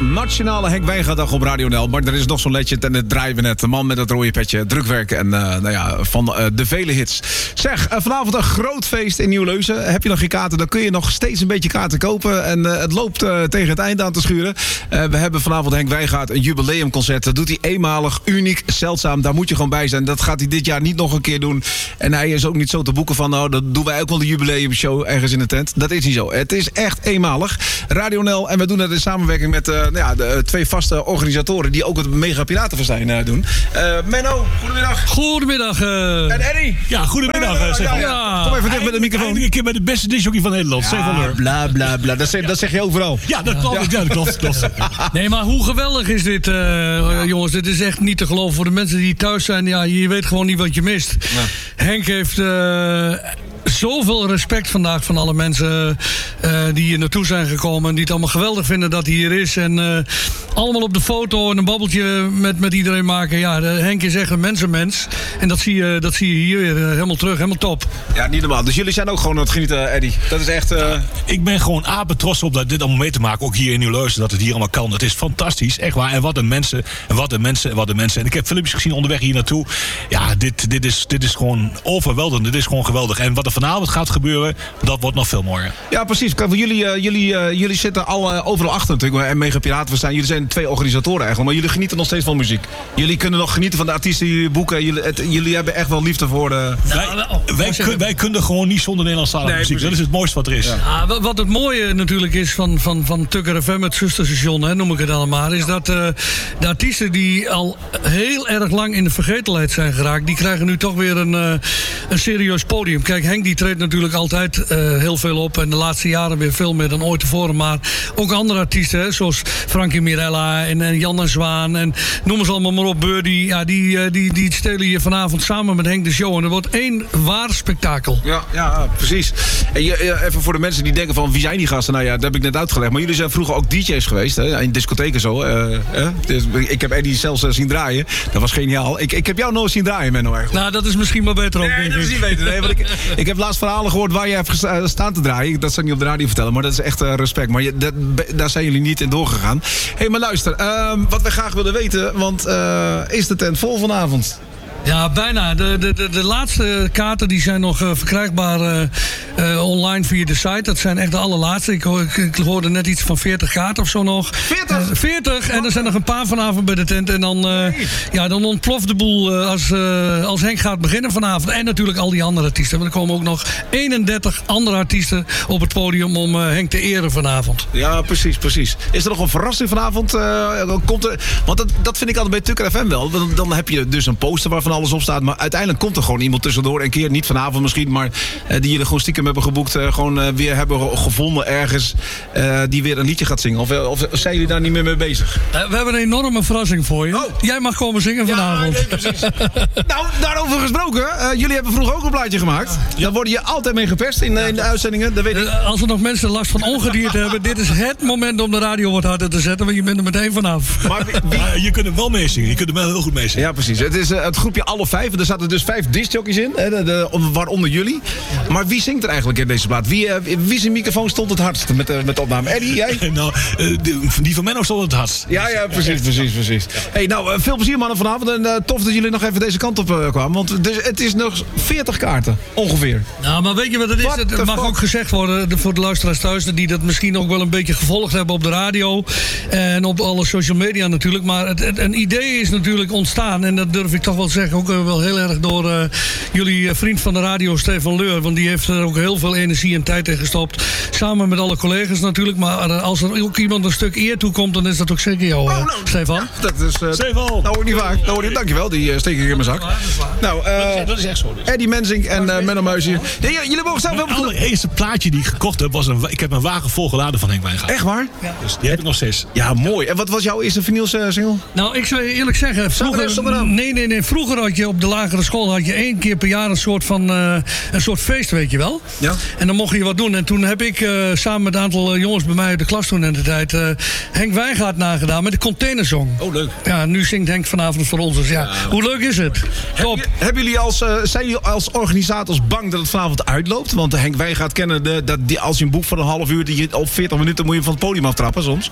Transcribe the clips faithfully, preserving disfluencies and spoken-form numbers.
Nationale Henk Wijngaarddag op Radio N L. Maar er is nog zo'n legend en het draaien we net. De man met het rode petje, drukwerk en uh, nou ja, van uh, de vele hits. Zeg, uh, vanavond een groot feest in Nieuw-Leusen. Heb je nog geen kaarten, dan kun je nog steeds een beetje kaarten kopen. En uh, het loopt uh, tegen het eind aan te schuren. Uh, we hebben vanavond Henk Wijngaard een jubileumconcert. Dat doet hij eenmalig, uniek, zeldzaam. Daar moet je gewoon bij zijn. Dat gaat hij dit jaar niet nog een keer doen. En hij is ook niet zo te boeken van, nou, dat doen wij ook wel de jubileumshow ergens in de tent. Dat is niet zo. Het is echt eenmalig. Radio N L, en we doen dat in samenwerking met uh, nou ja, de twee vaste organisatoren die ook het Mega Piratenfestijn uh, doen. Uh, Menno, goedemiddag. Goedemiddag. Uh... En Eddie. Ja, goedemiddag. Uh, ja, ja. Ja. Kom even dicht met de microfoon. Eindelijk een keer bij de beste discjockey van Nederland. Ja, bla bla bla. Dat zeg, dat zeg je overal. Ja, dat klopt. Ja. Ja, dat klopt, klopt. Nee, maar hoe geweldig is dit, uh, ja. jongens. Dit is echt niet te geloven voor de mensen die thuis zijn. Ja, je weet gewoon niet wat je mist. Ja. Henk heeft... Uh, zoveel respect vandaag van alle mensen uh, die hier naartoe zijn gekomen. En die het allemaal geweldig vinden dat hij hier is. En uh, allemaal op de foto en een babbeltje met, met iedereen maken. Ja, de, Henk is echt een mensenmens. En dat zie je, dat zie je hier weer uh, helemaal terug. Helemaal top. Ja, niet normaal. Dus jullie zijn ook gewoon aan het genieten, Eddie. Dat is echt... Uh... Ja, ik ben gewoon apen trots op dat dit allemaal mee te maken. Ook hier in Nieuw-Leusen, dat het hier allemaal kan. Het is fantastisch. Echt waar. En wat een mensen. En wat een mensen. En wat een mensen. En ik heb filmpjes gezien onderweg hier naartoe. Ja, dit, dit, is, dit is gewoon overweldigend. Dit is gewoon geweldig. En wat er vanavond gaat gebeuren, dat wordt nog veel mooier. Ja, precies. Kijk, jullie, uh, jullie, uh, jullie zitten al uh, overal achter natuurlijk. En Mega Piratenfestijn. Jullie zijn twee organisatoren eigenlijk. Maar jullie genieten nog steeds van muziek. Jullie kunnen nog genieten van de artiesten die jullie boeken. Jullie, het, jullie hebben echt wel liefde voor de... Wij, wij, kun, wij kunnen gewoon niet zonder Nederlandstalige nee, muziek. Precies. Dat is het mooiste wat er is. Ja. Ja, wat het mooie natuurlijk is van, van, van Tukker F M, het zusterstation, hè, noem ik het allemaal, is dat uh, de artiesten die al heel erg lang in de vergetelheid zijn geraakt, die krijgen nu toch weer een, uh, een serieus podium. Kijk, Henk die treedt natuurlijk altijd uh, heel veel op. En de laatste jaren weer veel meer dan ooit tevoren. Maar ook andere artiesten, hè, zoals Frankie Mirella en, en Jan en Zwaan. En noem ze allemaal maar op. Birdie. Ja, die, uh, die, die stelen hier vanavond samen met Henk de show. En er wordt één waar spektakel. Ja, ja, precies. En je, even voor de mensen die denken van wie zijn die gasten? Nou ja, dat heb ik net uitgelegd. Maar jullie zijn vroeger ook D J's geweest. Hè? In discotheken zo. Uh, uh, dus ik heb Eddie zelfs uh, zien draaien. Dat was geniaal. Ik, ik heb jou nooit zien draaien, Menno, eigenlijk. Nou, dat is misschien wel beter ook, nee, denk dat ik. is niet beter. Nee, want ik, ik heb laatst verhalen gehoord waar je hebt staan te draaien. Dat zou ik niet op de radio vertellen, maar dat is echt uh, respect. Maar je, dat, daar zijn jullie niet in doorgegaan. Hé, hey, maar luister. Uh, wat wij graag willen weten, want uh, is de tent vol vanavond? Ja, bijna. De, de, de, de laatste kaarten die zijn nog uh, verkrijgbaar uh, uh, online via de site. Dat zijn echt de allerlaatste. Ik, ik, ik hoorde net iets van veertig kaarten of zo nog. veertig? Uh, veertig. En er zijn nog een paar vanavond bij de tent. En dan, uh, nee. ja, dan ontploft de boel uh, als, uh, als Henk gaat beginnen vanavond. En natuurlijk al die andere artiesten. Want er komen ook nog eenendertig andere artiesten op het podium om uh, Henk te eren vanavond. Ja, precies, precies. Is er nog een verrassing vanavond? Uh, komt er, want dat, dat vind ik altijd bij Tukker F M wel. Dan, dan heb je dus een poster waarvan alles op staat. Maar uiteindelijk komt er gewoon iemand tussendoor. Een keer, niet vanavond misschien, maar uh, die jullie gewoon stiekem hebben geboekt. Uh, gewoon uh, weer hebben gevonden ergens. Uh, die weer een liedje gaat zingen. Of, of zijn jullie daar niet meer mee bezig? Uh, we hebben een enorme verrassing voor je. Oh. Jij mag komen zingen vanavond. Ja, nee, precies. Nou, daarover gesproken. Uh, jullie hebben vroeger ook een plaatje gemaakt. Ja. Daar word je altijd mee gepest in, uh, in de uitzendingen. Dat weet ik. Uh, als er nog mensen last van ongedierte hebben. Dit is het moment om de radio wat harder te zetten. Want je bent er meteen vanaf. Maar wie, wie... Uh, je kunt er wel mee zingen. Je kunt er wel heel goed mee zingen. Ja, precies. Het is uh, het groepje Alle Vijf. Er zaten dus vijf discjockeys in. Hè, de, de, waaronder jullie. Maar wie zingt er eigenlijk in deze plaat? Wie, uh, wie zijn microfoon stond het hardst met, uh, met de opname? Eddie, jij? nou, uh, die, die van Menno stond het hardst. Ja, ja, precies, precies, precies. Ja. Hey, nou, uh, veel plezier mannen vanavond. En uh, tof dat jullie nog even deze kant op uh, kwamen. Want dus, het is nog veertig kaarten, ongeveer. Nou, maar weet je wat het is? What het mag fuck? Ook gezegd worden de, voor de luisteraars thuis, die dat misschien ook wel een beetje gevolgd hebben op de radio. En op alle social media natuurlijk. Maar het, het, een idee is natuurlijk ontstaan. En dat durf ik toch wel zeggen. Ook uh, wel heel erg door uh, jullie uh, vriend van de radio, Stefan Leur. Want die heeft er ook heel veel energie en tijd in gestopt. Samen met alle collega's natuurlijk. Maar uh, als er ook iemand een stuk eer toekomt, dan is dat ook zeker jou, uh, oh, nou, Stefan. Ja, dat is... Uh, Stefan! Nou hoor niet vaak. Nou, hoor niet, dankjewel, die uh, steek ik in mijn zak. Nou, uh, dat, dat is echt zo. Dus. Eddie Menzink en uh, Menno Muis hier. Nee, jullie mogen zelf wel... Het allereerste plaatje die ik gekocht heb, was een... Ik heb een wagen volgeladen van Henk Wijngaard. Echt waar? Ja. Dus die heb ik nog steeds. Ja, mooi. En wat was jouw eerste vinyls uh, single? Nou, ik zou je eerlijk zeggen... Vroeger, nee, nee, nee. Vroeger had je op de lagere school had je één keer per jaar een soort van uh, een soort feest, weet je wel. Ja. En dan mocht je wat doen. En toen heb ik uh, samen met een aantal jongens bij mij uit de klas toen in de tijd uh, Henk Wijngaard nagedaan met de Containersong. Oh, leuk. Ja, nu zingt Henk vanavond voor ons. Dus ja, ja, hoe leuk is het? Top. Heb je, hebben jullie als, uh, zijn jullie als organisators bang dat het vanavond uitloopt? Want Henk Wijngaard kennen de, dat die, als je een boek van een half uur, die je op veertig minuten moet je van het podium aftrappen soms.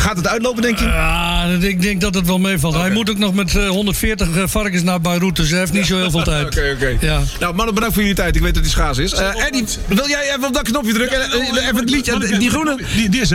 gaat het uitlopen, denk je? Ja, ik denk dat het wel meevalt. Okay. Hij moet ook nog met uh, honderdveertig varkens naar Beirut, dus hij heeft niet zo heel veel tijd. Oké, okay, oké. Okay. Ja. Nou, mannen, bedankt voor jullie tijd. Ik weet dat die schaars is. Uh, Eddie, wil jij even op dat knopje drukken? Uh, even het liedje, die groene? Die, die is